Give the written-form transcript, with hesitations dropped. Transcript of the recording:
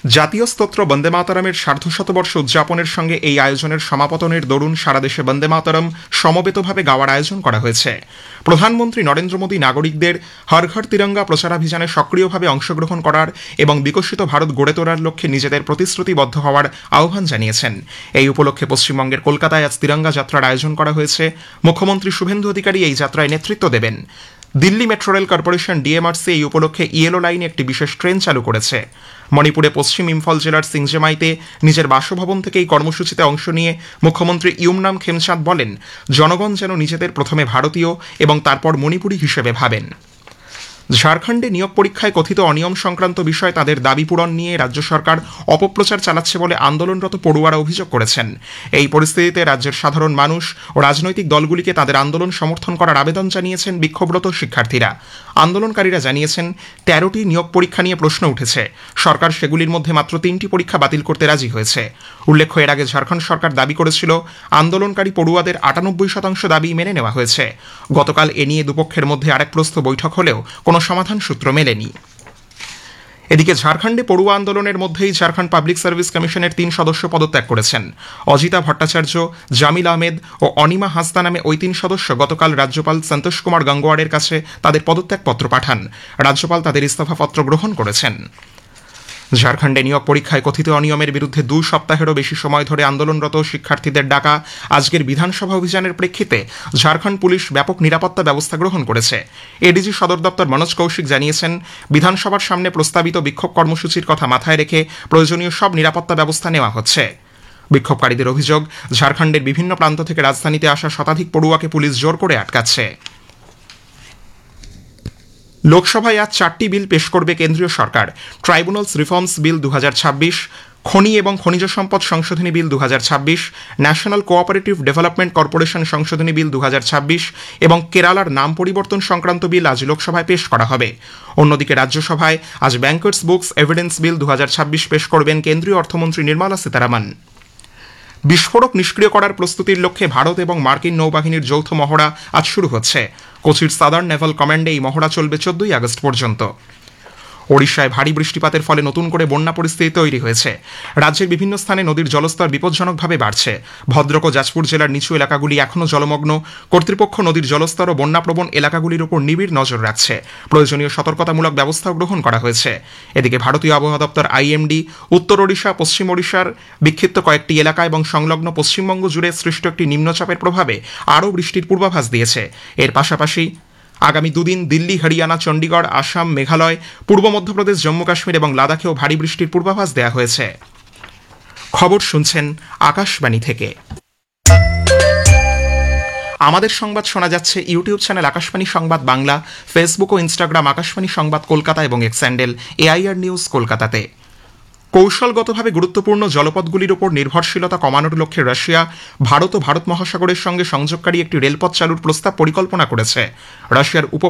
জাতীয় স্তোত্র বন্দে মাতরমের সার্ধশতবর্ষ উদযাপনের সঙ্গে এই আয়োজনের সমাপতনের দরুন সারা দেশে বন্দে মাতরম সমবেতভাবে গাওয়ার আয়োজন করা হয়েছে। প্রধানমন্ত্রী নরেন্দ্র মোদী নাগরিকদের হর ঘর তিরঙ্গা প্রচারাভিযানে সক্রিয়ভাবে অংশগ্রহণ করার এবং বিকশিত ভারত গড়ে তোলার লক্ষ্যে নিজেদের প্রতিশ্রুতিবদ্ধ হওয়ার আহ্বান জানিয়েছেন। এই উপলক্ষে পশ্চিমবঙ্গের কলকাতায় আজ তিরঙ্গা যাত্রার আয়োজন করা হয়েছে। মুখ্যমন্ত্রী শুভেন্দু অধিকারী এই যাত্রায় নেতৃত্ব দেবেন। Delhi metro rail corporation DMRC এই উপলক্ষে ইয়েলো লাইনে একটি বিশেষ ট্রেন চালু করেছে। মণিপুরে পশ্চিম ইম্ফল জেলার সিংজেমাইতে নিজের বাসভবন থেকে এই কর্মসূচিতে অংশ নিয়ে মুখ্যমন্ত্রী ইউমনাম খেমচাঁদ বলেন, জনগণ যেন নিজেদের প্রথমে ভারতীয় এবং তারপর মণিপুরী হিসেবে ভাবেন। ঝাড়খণ্ডে নিয়োগ পরীক্ষায় কথিত অনিয়ম সংক্রান্ত বিষয়ে তাদের দাবি পূরণ নিয়ে রাজ্য সরকার অপপ্রচার চালাচ্ছে বলে আন্দোলনরত পড়ুয়ারা অভিযোগ করেছেন। এই পরিস্থিতিতে রাজ্যের সাধারণ মানুষ ও রাজনৈতিক দলগুলিকে তাদের আন্দোলন সমর্থন করার আবেদন জানিয়েছেন বিক্ষোভরত শিক্ষার্থীরা। আন্দোলনকারীরা জানিয়েছেন ১৩টি নিয়োগ পরীক্ষা নিয়ে প্রশ্ন উঠেছে, সরকার সেগুলির মধ্যে মাত্র ৩টি পরীক্ষা বাতিল করতে রাজি হয়েছে। উল্লেখ্য, এর আগে ঝাড়খণ্ড সরকার দাবি করেছিল আন্দোলনকারী পড়ুয়াদের ৯৮% দাবি মেনে নেওয়া হয়েছে। গতকাল এ নিয়ে দুপক্ষের মধ্যে আরেক প্রস্থ বৈঠক হলেও কোনো সমাধান সূত্র মেলেনি। এদিকে ঝাড়খণ্ডে পড়ুয়া আন্দোলনের মধ্যেই ঝাড়খণ্ড পাবলিক সার্ভিস কমিশনের ৩ সদস্য পদত্যাগ করেছেন। অজিতা ভট্টাচার্য, জামিল আহমেদ ও অনিমা হাসদা নামে ওই ৩ সদস্য গতকাল রাজ্যপাল সন্তোষ কুমার গঙ্গোয়ারের কাছে তাদের পদত্যাগপত্র পাঠান। রাজ্যপাল তাদের ইস্তফাপত্র গ্রহণ করেছেন। ঝাড়খণ্ডে নিয়োগ পরীক্ষায় কথিত অনিয়মের বিরুদ্ধে ২ সপ্তাহেরও বেশি সময় ধরে আন্দোলনরত শিক্ষার্থীদের ডাকা আজকের বিধানসভা অভিযানের প্রেক্ষিতে ঝাড়খণ্ড পুলিশ ব্যাপক নিরাপত্তা ব্যবস্থা গ্রহণ করেছে। এডিজি সদর দপ্তর মনোজ কৌশিক জানিয়েছেন, বিধানসভার সামনে প্রস্তাবিত বিক্ষোভ কর্মসূচির কথা মাথায় রেখে প্রয়োজনীয় সব নিরাপত্তা ব্যবস্থা নেওয়া হচ্ছে। বিক্ষোভকারীদের অভিযোগ, ঝাড়খণ্ডের বিভিন্ন প্রান্ত থেকে রাজধানীতে আসা শতাধিক পড়ুয়াকে পুলিশ জোর করে আটকাচ্ছে। লোকসভায় আজ ৪টি বিল পেশ করবে কেন্দ্রীয় সরকার। ট্রাইব্যুনালস রিফর্মস বিল ২০২৬, খনি এবং খনিজ সম্পদ সংশোধনী বিল ২০২৬, ন্যাশনাল কোঅপারেটিভ ডেভেলপমেন্ট কর্পোরেশন সংশোধনী বিল ২০২৬ এবং কেরালার নাম পরিবর্তন সংক্রান্ত বিল আজ লোকসভায় পেশ করা হবে। অন্যদিকে রাজ্যসভায় আজ ব্যাংকার্স বুকস এভিডেন্স বিল ২০২৬ পেশ করবেন কেন্দ্রীয় অর্থমন্ত্রী নির্মলা সীতারামন। বিস্ফোরক নিষ্ক্রিয় করার প্রস্তুতির লক্ষ্যে ভারত এবং মার্কিন নৌবাহিনীর যৌথ মহড়া আজ শুরু হচ্ছে। কোচির সাদার্ন নেভাল কমান্ডে এই মহড়া চলবে ১৪ই আগস্ট পর্যন্ত। ওড়িশায় ভারী বৃষ্টিপাতের ফলে নতুন করে বন্যা পরিস্থিতি তৈরি হয়েছে। রাজ্যের বিভিন্ন স্থানে নদীর জলস্তর বিপজ্জনকভাবে বাড়ছে। ভদ্রক ও যাজপুর জেলার নিচু এলাকাগুলি এখনও জলমগ্ন। কর্তৃপক্ষ নদীর জলস্তর ও বন্যাপ্রবণ এলাকাগুলির উপর নিবিড় নজর রাখছে। প্রয়োজনীয় সতর্কতামূলক ব্যবস্থাও গ্রহণ করা হয়েছে। এদিকে ভারতীয় আবহাওয়া দপ্তর আইএমডি উত্তর ওড়িশা, পশ্চিম ওড়িশার বিক্ষিপ্ত কয়েকটি এলাকা এবং সংলগ্ন পশ্চিমবঙ্গ জুড়ে সৃষ্ট একটি নিম্নচাপের প্রভাবে আরও বৃষ্টির পূর্বাভাস দিয়েছে। এর পাশাপাশি আগামী দুদিন দিল্লি, হরিয়ানা, চণ্ডীগড়, আসাম, মেঘালয়, পূর্ব মধ্যপ্রদেশ, জম্মু কাশ্মীর এবং লাদাখেও ভারী বৃষ্টির পূর্বাভাস দেওয়া হয়েছে। খবর শুনছেন আকাশবাণী থেকে। আমাদের সংবাদ শোনা যাচ্ছে ইউটিউব চ্যানেল আকাশবাণী সংবাদ বাংলা, ফেসবুক ও ইনস্টাগ্রাম আকাশবাণী সংবাদ কলকাতা এবং এক্স হ্যান্ডেল এআইআর নিউজ কলকাতাতে। কৌশলগতভাবে গুরুত্বপূর্ণ জলপথগুলির উপর নির্ভরশীলতা কমানোর লক্ষ্যে রাশিয়া ভারত ও ভারত মহাসাগরের সঙ্গে সংযোগকারী একটি রেলপথ চালুর প্রস্তাব পরিকল্পনা করেছে। রাশিয়ার